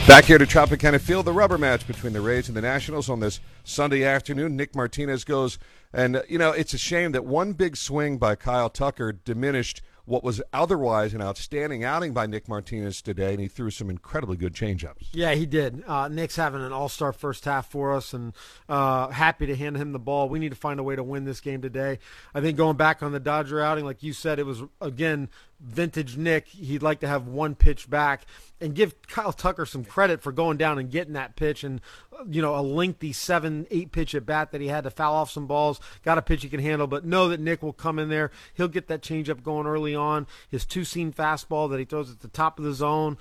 Back here to Tropicana Field, the rubber match between the Rays and the Nationals on this Sunday afternoon. Nick Martinez goes, and, it's a shame that one big swing by Kyle Tucker diminished what was otherwise an outstanding outing by Nick Martinez today, and he threw some incredibly good changeups. Yeah, he did. Nick's having an all-star first half for us, and happy to hand him the ball. We need to find a way to win this game today. I think going back on the Dodger outing, like you said, it was, again, vintage Nick. He'd like to have one pitch back and give Kyle Tucker some credit for going down and getting that pitch and, a lengthy 7-8 pitch at bat that he had to foul off some balls, got a pitch he can handle, but know that Nick will come in there. He'll get that changeup going early on, his two-seam fastball that he throws at the top of the zone,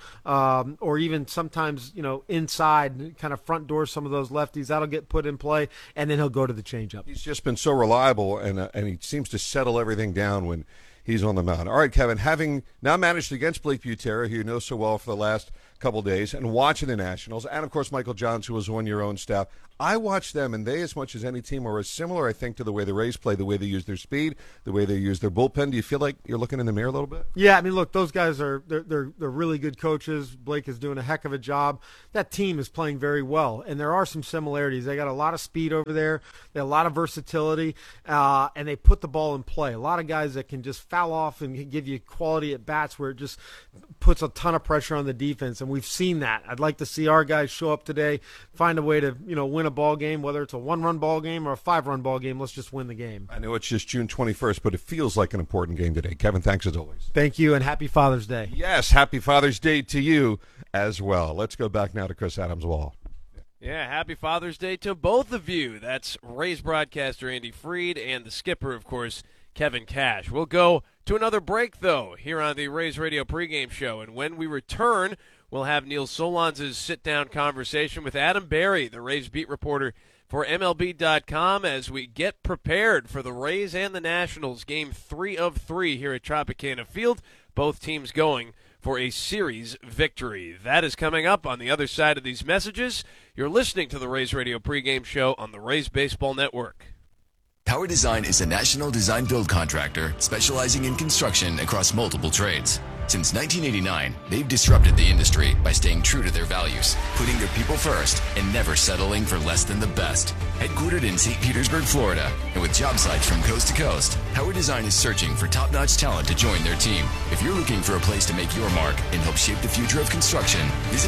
or even sometimes, inside, kind of front door some of those lefties. That'll get put in play, and then he'll go to the changeup. He's just been so reliable, and he seems to settle everything down when he's on the mound. All right, Kevin, having now managed against Blake Butera, who you know so well for the last couple days, and watching the Nationals, and, of course, Michael Johns, who was on your own staff, I watch them, and they, as much as any team, are as similar, I think, to the way the Rays play, the way they use their speed, the way they use their bullpen. Do you feel like you're looking in the mirror a little bit? Yeah, I mean, look, those guys they're really good coaches. Blake is doing a heck of a job. That team is playing very well, and there are some similarities. They got a lot of speed over there. They have a lot of versatility, and they put the ball in play. A lot of guys that can just foul off and give you quality at bats where it just puts a ton of pressure on the defense, and we've seen that. I'd like to see our guys show up today, find a way to win a ball game, whether it's a 1-run ball game or a 5-run ball game. Let's just win the game. I know it's just June 21st, but it feels like an important game today. Kevin, thanks as always. Thank you, and happy Father's Day. Yes, happy Father's Day to you as well. Let's go back now to Chris Adams-Wall. Yeah, happy Father's Day to both of you. That's Rays broadcaster Andy Freed and the skipper, of course, Kevin Cash. We'll go to another break, though, here on the Rays Radio pregame show. And when we return, we'll have Neil Solondz' sit-down conversation with Adam Berry, the Rays beat reporter for MLB.com, as we get prepared for the Rays and the Nationals, Game 3 of 3 here at Tropicana Field. Both teams going for a series victory. That is coming up on the other side of these messages. You're listening to the Rays Radio pregame show on the Rays Baseball Network. Power Design is a national design build contractor specializing in construction across multiple trades. Since 1989, they've disrupted the industry by staying true to their values, putting their people first, and never settling for less than the best. Headquartered in St. Petersburg, Florida, and with job sites from coast to coast, Power Design is searching for top-notch talent to join their team. If you're looking for a place to make your mark and help shape the future of construction, visit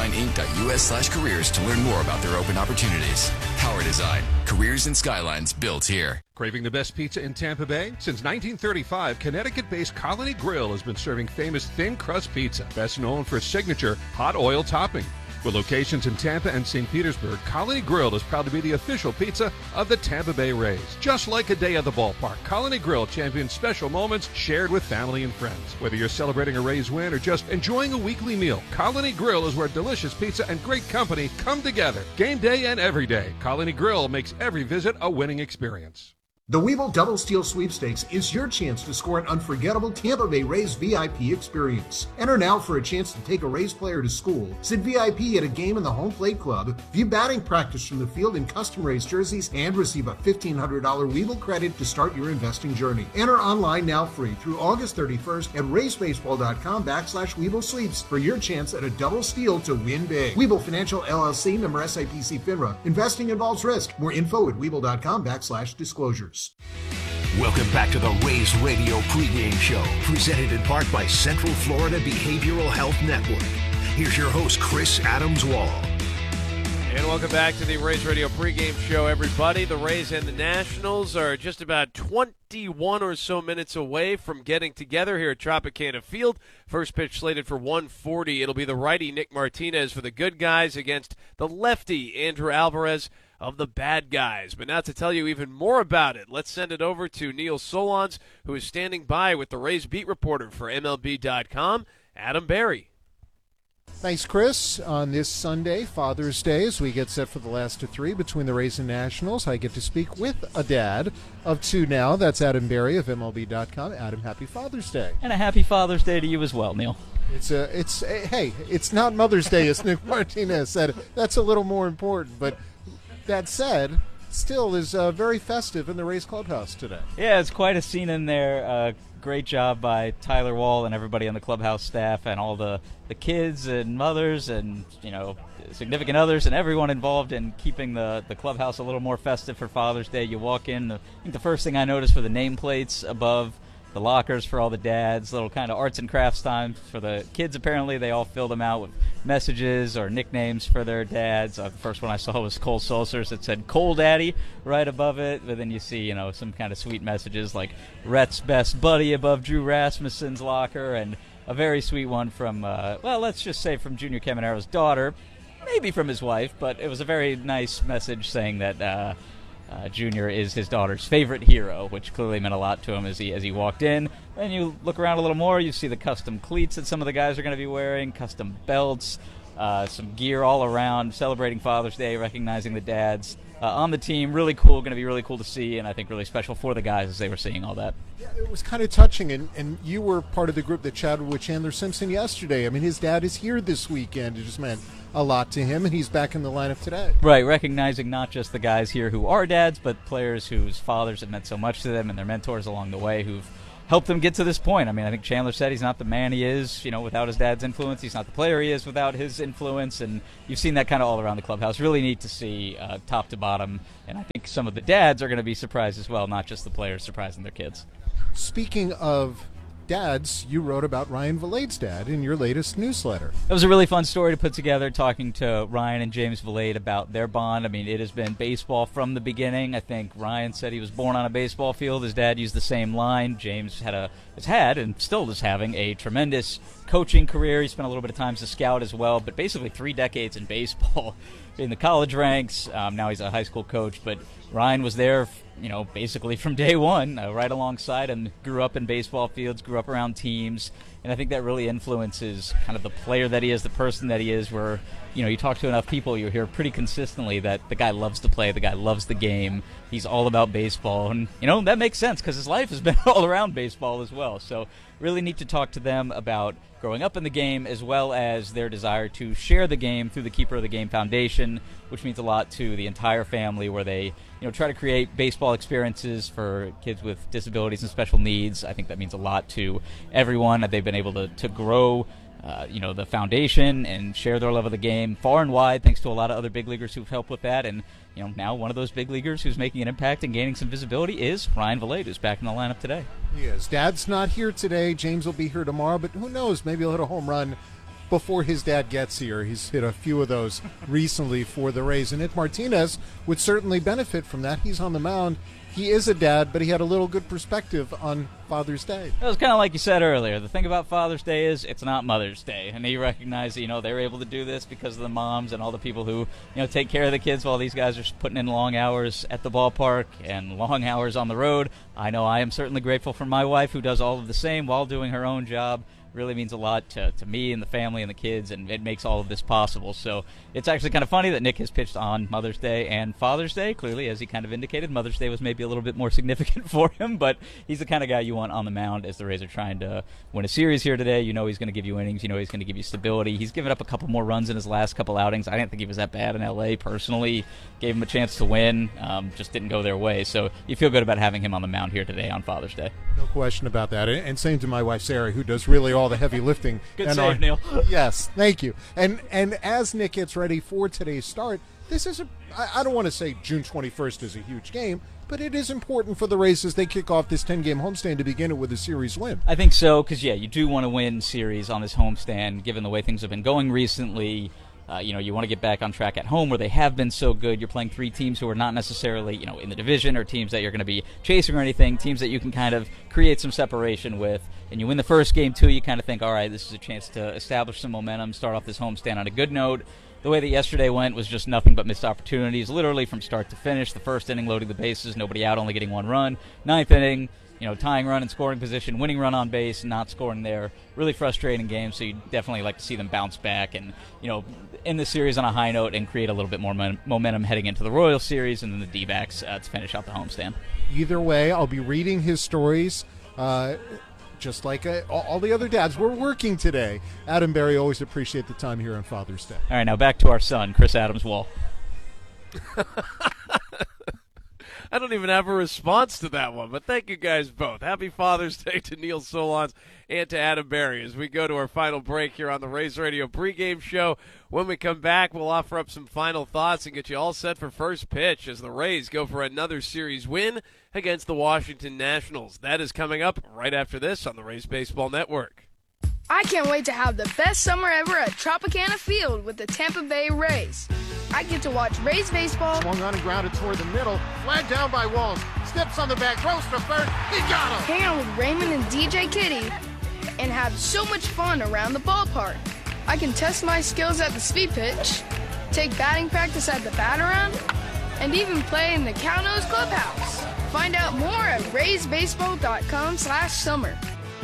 powerdesigninc.us/careers to learn more about their open opportunities. Power Design, careers and skylines built here. Craving the best pizza in Tampa Bay? Since 1935, Connecticut-based Colony Grill has been serving famous thin crust pizza, best known for its signature hot oil topping. With locations in Tampa and St. Petersburg, Colony Grill is proud to be the official pizza of the Tampa Bay Rays. Just like a day at the ballpark, Colony Grill champions special moments shared with family and friends. Whether you're celebrating a Rays win or just enjoying a weekly meal, Colony Grill is where delicious pizza and great company come together. Game day and every day, Colony Grill makes every visit a winning experience. The Webull Double Steal Sweepstakes is your chance to score an unforgettable Tampa Bay Rays VIP experience. Enter now for a chance to take a Rays player to school, sit VIP at a game in the home plate club, view batting practice from the field in custom Rays jerseys, and receive a $1,500 Webull credit to start your investing journey. Enter online now free through August 31st at raysbaseball.com/Webull Sweeps for your chance at a double steal to win big. Webull Financial LLC, member SIPC FINRA. Investing involves risk. More info at Webull.com/disclosures. Welcome back to the Rays Radio pregame show, presented in part by Central Florida Behavioral Health Network. Here's your host, Chris Adams-Wall. And welcome back to the Rays Radio pregame show, everybody. The Rays and the Nationals are just about 21 or so minutes away from getting together here at Tropicana Field. First pitch slated for 1:40. It'll be the righty Nick Martinez for the good guys against the lefty Andrew Alvarez of the bad guys. But now to tell you even more about it, let's send it over to Neil Solondz, who is standing by with the Rays beat reporter for MLB.com, Adam Berry. Thanks, Chris. On this Sunday, Father's Day, as we get set for the last of three between the Rays and Nationals, I get to speak with a dad of two now. That's Adam Berry of MLB.com. Adam, happy Father's Day. And a happy Father's Day to you as well, Neil. Hey, it's not Mother's Day, as Nick Martinez said. That's a little more important, but that said, still is very festive in the Rays clubhouse today. Yeah, it's quite a scene in there. great job by Tyler Wall and everybody on the clubhouse staff and all the kids and mothers and, significant others and everyone involved in keeping the clubhouse a little more festive for Father's Day. You walk in, I think the first thing I noticed were the nameplates above the lockers for all the dads, little kind of arts and crafts time for the kids. Apparently they all fill them out with messages or nicknames for their dads. The first one I saw was Cole Sulcers. It said Cole Daddy right above it, but then you see some kind of sweet messages like Rhett's best buddy above Drew Rasmussen's locker, and a very sweet one from let's just say from Junior Caminaro's daughter, maybe from his wife, but it was a very nice message saying that Junior is his daughter's favorite hero, which clearly meant a lot to him as he walked in. Then you look around a little more, you see the custom cleats that some of the guys are going to be wearing, custom belts, some gear all around, celebrating Father's Day, recognizing the dads on the team. Really cool, going to be really cool to see, and I think really special for the guys as they were seeing all that. Yeah, it was kind of touching, and you were part of the group that chatted with Chandler Simpson yesterday. I mean, his dad is here this weekend. It just meant a lot to him, and he's back in the lineup today. Right, recognizing not just the guys here who are dads, but players whose fathers have meant so much to them and their mentors along the way who've helped them get to this point. I mean, I think Chandler said he's not the man he is, without his dad's influence. He's not the player he is without his influence, and you've seen that kind of all around the clubhouse. Really neat to see top to bottom, and I think some of the dads are going to be surprised as well, not just the players surprising their kids. Speaking of dads, you wrote about Ryan Valade's dad in your latest newsletter. It was a really fun story to put together, talking to Ryan and James Valade about their bond. I mean, it has been baseball from the beginning. I think Ryan said he was born on a baseball field. His dad used the same line. James has had and still is having a tremendous coaching career. He spent a little bit of time as a scout as well, but basically 3 decades in baseball in the college ranks. Now he's a high school coach, but Ryan was there basically from day one, right alongside him, grew up in baseball fields, grew up around teams, and I think that really influences kind of the player that he is, the person that he is, where, you talk to enough people, you hear pretty consistently that the guy loves to play, the guy loves the game, he's all about baseball, and, that makes sense because his life has been all around baseball as well. So really need to talk to them about growing up in the game as well as their desire to share the game through the Keeper of the Game Foundation, which means a lot to the entire family, where they try to create baseball experiences for kids with disabilities and special needs. I think that means a lot to everyone. They've been able to grow the foundation and share their love of the game far and wide, thanks to a lot of other big leaguers who've helped with that. And now one of those big leaguers who's making an impact and gaining some visibility is Ryan Valade, who's back in the lineup today. He is. Dad's not here today. James will be here tomorrow, but who knows? Maybe he'll hit a home run before his dad gets here. He's hit a few of those recently for the Rays, and Nick Martinez would certainly benefit from that. He's on the mound. He is a dad, but he had a little good perspective on Father's Day. It was kind of like you said earlier. The thing about Father's Day is it's not Mother's Day, and he recognized that, they're able to do this because of the moms and all the people who take care of the kids while these guys are putting in long hours at the ballpark and long hours on the road. I know I am certainly grateful for my wife, who does all of the same while doing her own job. Really means a lot to me and the family and the kids, and it makes all of this possible. So it's actually kind of funny that Nick has pitched on Mother's Day and Father's Day. Clearly, as he kind of indicated, Mother's Day was maybe a little bit more significant for him, but he's the kind of guy you want on the mound as the Rays are trying to win a series here today. He's going to give you innings. He's going to give you stability. He's given up a couple more runs in his last couple outings. I didn't think he was that bad in L.A. personally. Gave him a chance to win. Just didn't go their way. So you feel good about having him on the mound here today on Father's Day. No question about that. And same to my wife, Sarah, who does really all the heavy lifting. Good save, Neil. Yes, thank you. And as Nick gets ready for today's start, this is I don't want to say June 21st is a huge game, but it is important for the Rays as they kick off this 10-game homestand to begin it with a series win. I think so, because, you do want to win series on this homestand, given the way things have been going recently. You want to get back on track at home where they have been so good. You're playing 3 teams who are not necessarily, in the division or teams that you're going to be chasing or anything, teams that you can kind of create some separation with. And you win the first game, too, you kind of think, all right, this is a chance to establish some momentum, start off this homestand on a good note. The way that yesterday went was just nothing but missed opportunities, literally from start to finish. The first inning, loading the bases, nobody out, only getting 1 run. 9th inning, tying run in scoring position, winning run on base, not scoring there. Really frustrating game, so you definitely like to see them bounce back and, end the series on a high note and create a little bit more momentum heading into the Royals series and then the D-backs to finish out the homestand. Either way, I'll be reading his stories just like all the other dads. We're working today. Adam Berry, always appreciate the time here on Father's Day. All right, now back to our son, Chris Adams Wall. I don't even have a response to that one, but thank you guys both. Happy Father's Day to Neil Solondz and to Adam Berry as we go to our final break here on the Rays Radio pregame show. When we come back, we'll offer up some final thoughts and get you all set for first pitch as the Rays go for another series win against the Washington Nationals. That is coming up right after this on the Rays Baseball Network. I can't wait to have the best summer ever at Tropicana Field with the Tampa Bay Rays. I get to watch Rays baseball. Swung on and grounded toward the middle. Flag down by Walls. Steps on the back. Throws to third. He got him. Hang out with Raymond and DJ Kitty and have so much fun around the ballpark. I can test my skills at the speed pitch, take batting practice at the bat-around, and even play in the Cowno's clubhouse. Find out more at raysbaseball.com/summer.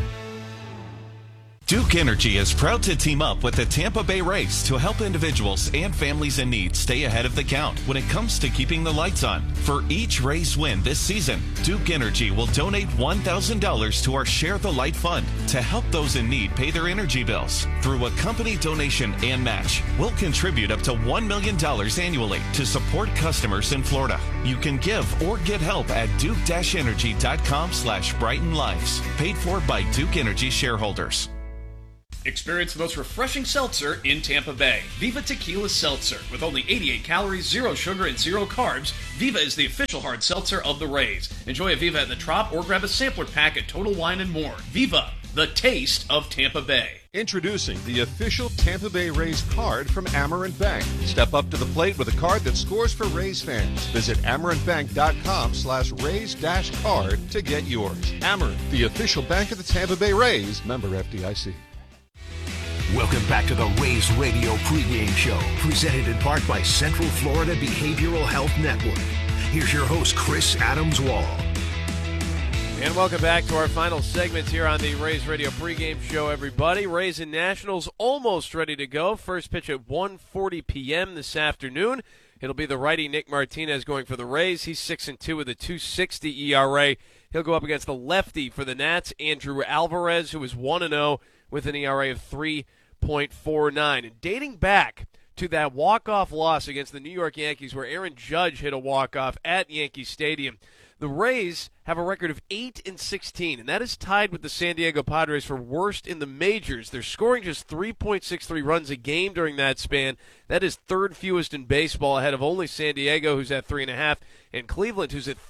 Duke Energy is proud to team up with the Tampa Bay Rays to help individuals and families in need stay ahead of the count when it comes to keeping the lights on. For each Rays win this season, Duke Energy will donate $1,000 to our Share the Light Fund to help those in need pay their energy bills. Through a company donation and match, we'll contribute up to $1 million annually to support customers in Florida. You can give or get help at duke-energy.com/Brighten Lives. Paid for by Duke Energy shareholders. Experience the most refreshing seltzer in Tampa Bay. Viva Tequila Seltzer. With only 88 calories, 0 sugar, and 0 carbs, Viva is the official hard seltzer of the Rays. Enjoy a Viva at the Trop or grab a sampler pack at Total Wine and More. Viva, the taste of Tampa Bay. Introducing the official Tampa Bay Rays card from Amerant Bank. Step up to the plate with a card that scores for Rays fans. Visit amerantbank.com/Rays-card to get yours. Amerant, the official bank of the Tampa Bay Rays. Member FDIC. Welcome back to the Rays Radio pregame show, presented in part by Central Florida Behavioral Health Network. Here's your host, Chris Adams-Wall. And welcome back to our final segment here on the Rays Radio pregame show, everybody. Rays and Nationals almost ready to go. First pitch at 1:40 p.m. this afternoon. It'll be the righty Nick Martinez going for the Rays. He's 6-2 with a 2.60 ERA. He'll go up against the lefty for the Nats, Andrew Alvarez, who is 1-0 with an ERA of 3.49. And dating back to that walk-off loss against the New York Yankees where Aaron Judge hit a walk-off at Yankee Stadium, the Rays have a record of 8-16, and that is tied with the San Diego Padres for worst in the majors. They're scoring just 3.63 runs a game during that span. That is third fewest in baseball, ahead of only San Diego, who's at 3.5, and Cleveland, who's at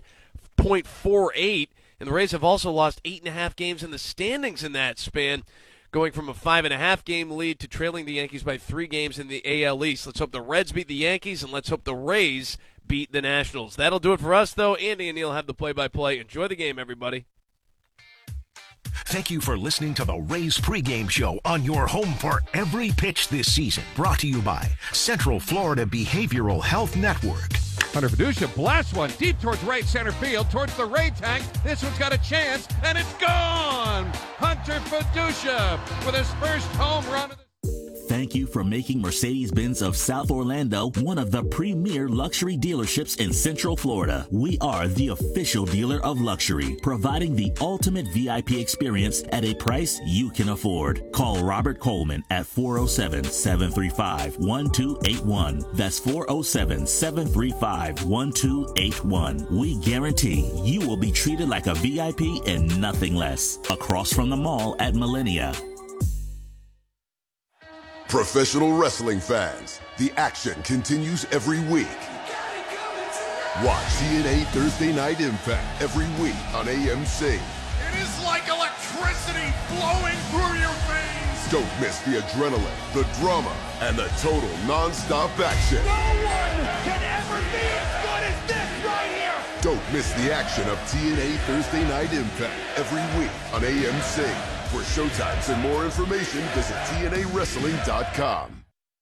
3.48. And the Rays have also lost 8.5 games in the standings in that span, going from a 5.5 game lead to trailing the Yankees by 3 games in the AL East. Let's hope the Reds beat the Yankees, and let's hope the Rays beat the Nationals. That'll do it for us, though. Andy and Neil have the play-by-play. Enjoy the game, everybody. Thank you for listening to the Rays pregame show on your home for every pitch this season. Brought to you by Central Florida Behavioral Health Network. Hunter Fiducia blasts one deep towards right center field, towards the Ray tank. This one's got a chance, and it's gone! Hunter Fiducia with his first home run of the... Thank you for making Mercedes-Benz of South Orlando one of the premier luxury dealerships in Central Florida. We are the official dealer of luxury, providing the ultimate VIP experience at a price you can afford. Call Robert Coleman at 407-735-1281. That's 407-735-1281. We guarantee you will be treated like a VIP and nothing less. Across from the mall at Millennia. Professional wrestling fans, the action continues every week. Watch TNA Thursday Night Impact every week on AMC. It is like electricity flowing through your veins. Don't miss the adrenaline, the drama, and the total non-stop action. No one can ever be as good as this right here. Don't miss the action of TNA Thursday Night Impact every week on AMC. For showtimes and more information, visit TNAWrestling.com.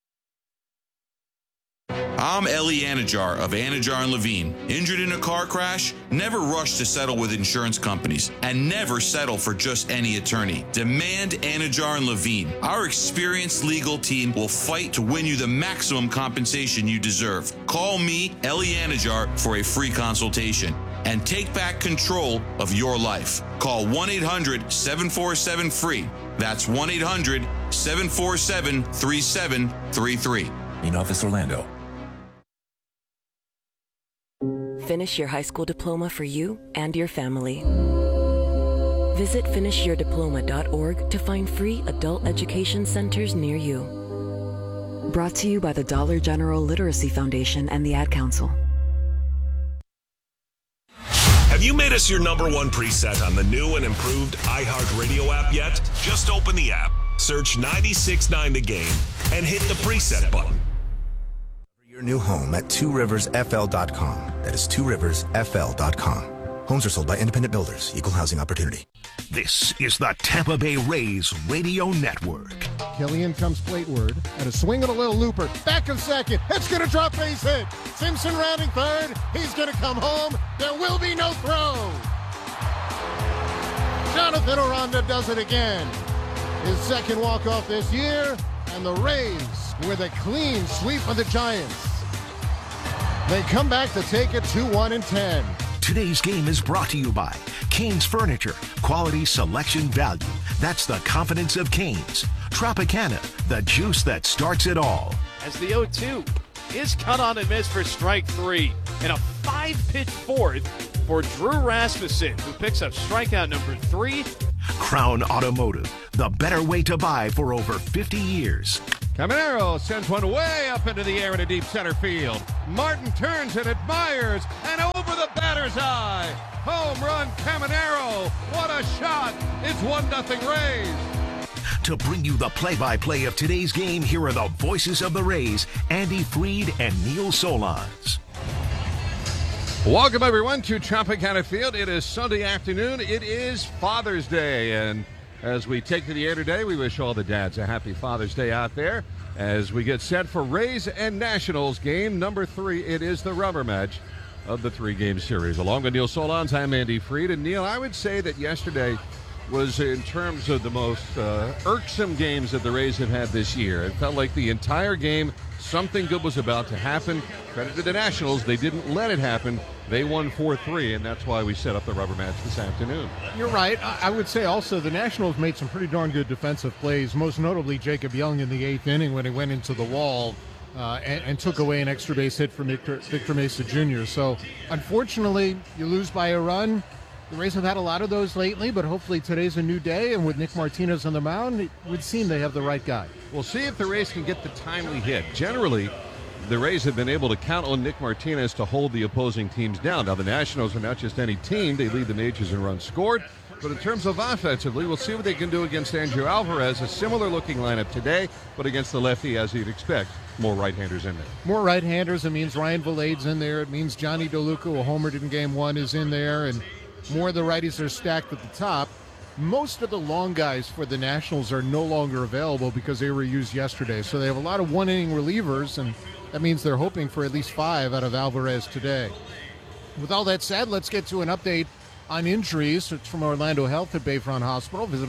I'm Ellie Anajar of Anajar & Levine. Injured in a car crash? Never rush to settle with insurance companies, and never settle for just any attorney. Demand Anajar & Levine. Our experienced legal team will fight to win you the maximum compensation you deserve. Call me, Ellie Anajar, for a free consultation and take back control of your life. Call 1-800-747-FREE. That's 1-800-747-3733. In Office Orlando. finish your high school diploma for you and your family. Visit finishyourdiploma.org to find free adult education centers near you. Brought to you by the Dollar General Literacy Foundation and the Ad Council. Have you made us your #1 preset on the new and improved iHeartRadio app yet? Just open the app, search 96.9 The Game, and hit the preset button. Your new home at tworiversfl.com. That is tworiversfl.com. Homes are sold by independent builders. Equal housing opportunity. This is the Tampa Bay Rays Radio Network. Killian comes plateward, and a swing and a little looper. Back of second. It's going to drop base hit. Simpson rounding third. He's going to come home. There will be no throw. Jonathan Aranda does it again. His second walk-off this year, and the Rays with a clean sweep of the Giants. They come back to take it 2-1 and 10. Today's game is brought to you by Canes Furniture. Quality, selection, value. That's the confidence of Canes. Tropicana, the juice that starts it all. As the 0-2 is cut on and missed for strike 3. And a 5-pitch fourth for Drew Rasmussen, who picks up strikeout number 3. Crown Automotive, the better way to buy for over 50 years. Caminero sends one way up into the air in a deep center field. Martin turns and admires, and over the batter's eye. Home run, Caminero. What a shot. It's 1-0 Rays. To bring you the play-by-play of today's game, here are the voices of the Rays, Andy Freed and Neil Solondz. Welcome, everyone, to Tropicana Field. It is Sunday afternoon. It is Father's Day, and as we take to the air today, we wish all the dads a happy Father's Day out there. As we get set for Rays and Nationals game number 3, it is the rubber match of the 3-game series. Along with Neil Solondz, I'm Andy Freed. And Neil, I would say that yesterday was, in terms of the most irksome games that the Rays have had this year. It felt like the entire game, something good was about to happen. Credit to the Nationals, they didn't let it happen. They won 4-3, and that's why we set up the rubber match this afternoon. You're right. I would say also the Nationals made some pretty darn good defensive plays, most notably Jacob Young in the 8th inning when he went into the wall and took away an extra base hit from Victor Mesa Jr. So, unfortunately, you lose by a run. The Rays have had a lot of those lately, but hopefully today's a new day, and with Nick Martinez on the mound, it would seem they have the right guy. We'll see if the Rays can get the timely hit. Generally, the Rays have been able to count on Nick Martinez to hold the opposing teams down. Now, the Nationals are not just any team. They lead the majors in runs scored. But in terms of offensively, we'll see what they can do against Andrew Alvarez. A similar-looking lineup today, but against the lefty, as you'd expect. More right-handers in there. More right-handers. It means Ryan Valade's in there. It means Johnny DeLuca, who homered in Game 1, is in there. And more of the righties are stacked at the top. Most of the long guys for the Nationals are no longer available because they were used yesterday. So they have a lot of one-inning relievers, and that means they're hoping for at least 5 out of Alvarez today. With all that said, let's get to an update on injuries. It's from Orlando Health at Bayfront Hospital. Visit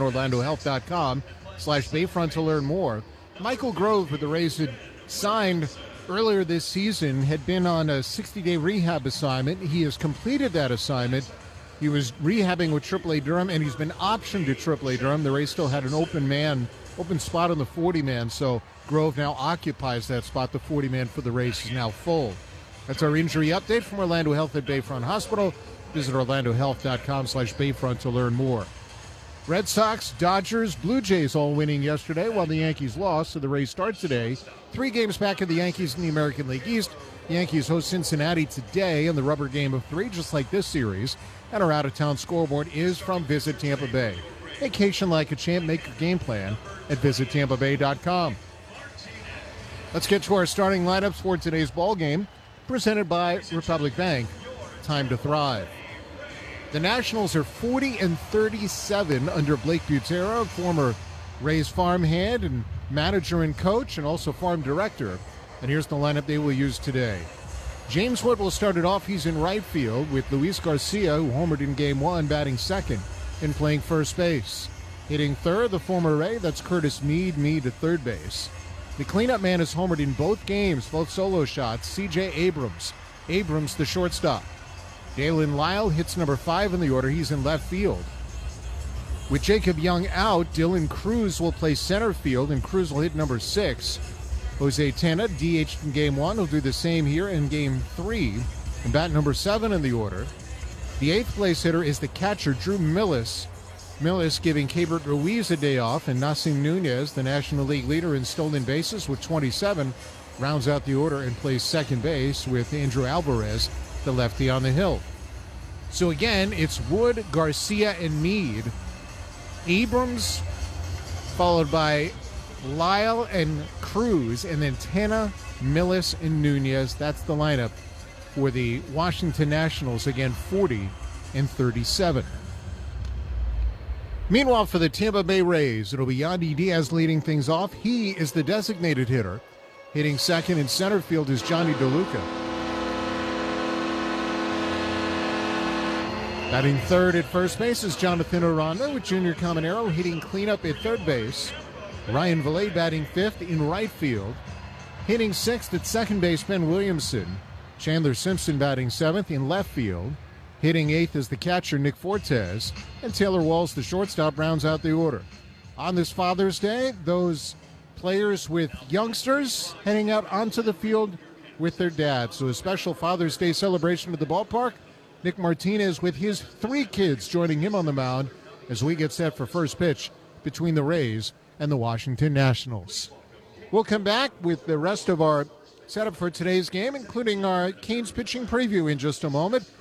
orlandohealth.com/Bayfront to learn more. Michael Grove, who the Rays had signed earlier this season, had been on a 60-day rehab assignment. He has completed that assignment. He was rehabbing with AAA Durham, and he's been optioned to AAA Durham. The Rays still had an open spot on the 40-man, so Grove now occupies that spot. The 40-man for the Rays is now full. That's our injury update from Orlando Health at Bayfront Hospital. Visit orlandohealth.com/Bayfront to learn more. Red Sox, Dodgers, Blue Jays all winning yesterday while the Yankees lost, so the Rays start today. 3 games back of the Yankees in the American League East. The Yankees host Cincinnati today in the rubber game of 3, just like this series. And our out-of-town scoreboard is from Visit Tampa Bay. Vacation like a champ. Make your game plan at visitTampaBay.com. Let's get to our starting lineups for today's ball game, presented by Republic Bank. Time to thrive. The Nationals are 40-37 under Blake Butera, former Rays farmhand and manager and coach, and also farm director. And here's the lineup they will use today. James Wood will start it off. He's in right field with Luis Garcia, who homered in Game 1, batting second and playing first base. Hitting third, the former Ray, that's Curtis Mead at third base. The cleanup man has homered in both games, both solo shots, C.J. Abrams. Abrams, the shortstop. Dalen Lyle hits number 5 in the order. He's in left field. With Jacob Young out, Dylan Cruz will play center field, and Cruz will hit number 6. Jose Tena, DH'd in Game 1, will do the same here in Game 3. And bat number 7 in the order, the 8th place hitter is the catcher, Drew Millis. Millis giving Keibert Ruiz a day off, and Nasim Nunez, the National League leader in stolen bases with 27, rounds out the order and plays second base with Andrew Alvarez, the lefty on the hill. So again, it's Wood, Garcia, and Meade. Abrams, followed by Lyle and Cruz, and then Tena, Millis, and Nunez. That's the lineup for the Washington Nationals, again 40 and 37. Meanwhile, for the Tampa Bay Rays, it'll be Yandy Diaz leading things off. He is the designated hitter. Hitting second in center field is Johnny DeLuca. Batting third at first base is Jonathan Aranda, with Junior Caminero hitting cleanup at third base. Ryan Villet batting fifth in right field. Hitting sixth at second base, Ben Williamson. Chandler Simpson batting seventh in left field. Hitting eighth is the catcher, Nick Fortes. And Taylor Walls, the shortstop, rounds out the order. On this Father's Day, those players with youngsters heading out onto the field with their dads. So a special Father's Day celebration at the ballpark. Nick Martinez with his 3 kids joining him on the mound as we get set for first pitch between the Rays and the Washington Nationals. We'll come back with the rest of our setup for today's game, including our Canes pitching preview in just a moment.